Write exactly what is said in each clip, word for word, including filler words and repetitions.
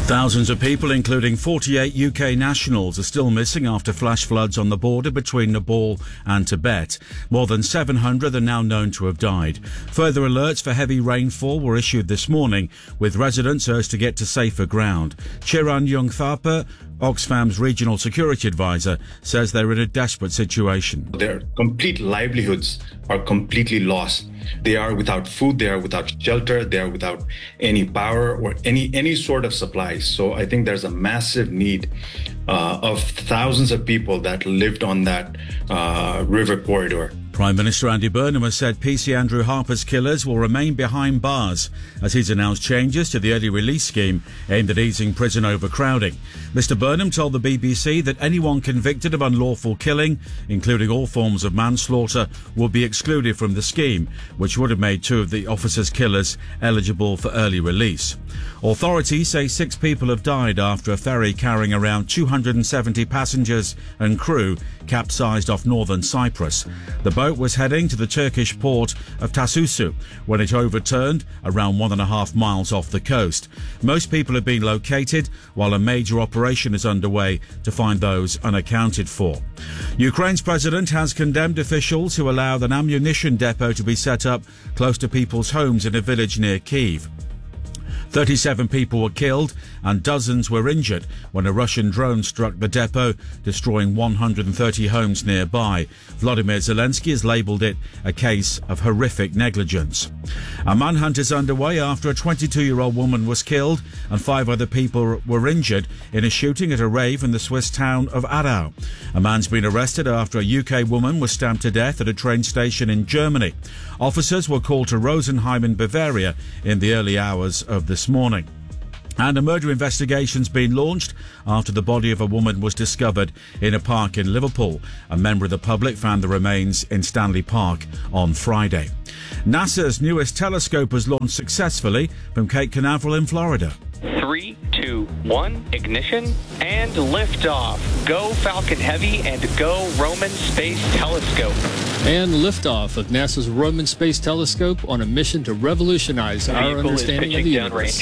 Thousands of people, including forty-eight U K nationals, are still missing after flash floods on the border between Nepal and Tibet. More than seven hundred are now known to have died. Further alerts for heavy rainfall were issued this morning, with residents urged to get to safer ground. Chiran Yungthapa, Oxfam's regional security advisor, says they're in a desperate situation. Their complete livelihoods are completely lost. They are without food, they are without shelter, they are without any power or any any sort of supplies. So I think there's a massive need uh, of thousands of people that lived on that uh, river corridor. Prime Minister Andy Burnham has said P C Andrew Harper's killers will remain behind bars as he's announced changes to the early release scheme aimed at easing prison overcrowding. Mister Burnham told the B B C that anyone convicted of unlawful killing, including all forms of manslaughter, will be excluded from the scheme, which would have made two of the officers' killers eligible for early release. Authorities say six people have died after a ferry carrying around two hundred seventy passengers and crew capsized off northern Cyprus. The boat was heading to the Turkish port of Tasusu when it overturned around one and a half miles off the coast. Most people have been located, while a major operation is underway to find those unaccounted for. Ukraine's president has condemned officials who allowed an ammunition depot to be set up close to people's homes in a village near Kyiv. thirty-seven people were killed and dozens were injured when a Russian drone struck the depot, destroying one hundred thirty homes nearby. Vladimir Zelensky has labelled it a case of horrific negligence. A manhunt is underway after a twenty-two-year-old woman was killed and five other people were injured in a shooting at a rave in the Swiss town of Aarau. A man's been arrested after a U K woman was stabbed to death at a train station in Germany. Officers were called to Rosenheim in Bavaria in the early hours of this morning. And a murder investigation's been launched after the body of a woman was discovered in a park in Liverpool. A member of the public found the remains in Stanley Park on Friday. NASA's newest telescope was launched successfully from Cape Canaveral in Florida. Three, two, one, ignition, and liftoff. Go Falcon Heavy and go Roman Space Telescope. And liftoff of NASA's Roman Space Telescope on a mission to revolutionize our understanding of the universe.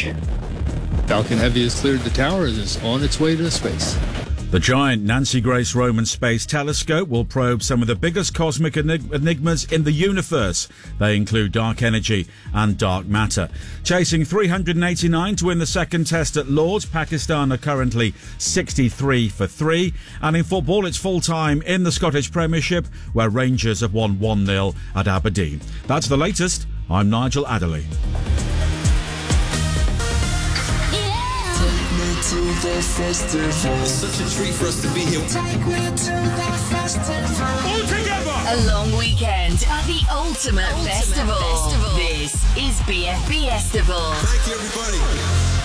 Falcon Heavy has cleared the tower and is on its way to space. The giant Nancy Grace Roman Space Telescope will probe some of the biggest cosmic enig- enigmas in the universe. They include dark energy and dark matter. Chasing three hundred eighty-nine to win the second test at Lord's, Pakistan are currently sixty-three for three. And in football, it's full time in the Scottish Premiership, where Rangers have won one nil at Aberdeen. That's the latest. I'm Nigel Adderley. To the festival. It's such a treat for us to be here. Take me to the festival. All together. A long weekend at the ultimate, ultimate festival. festival. This is B F B Festival. Thank you, everybody.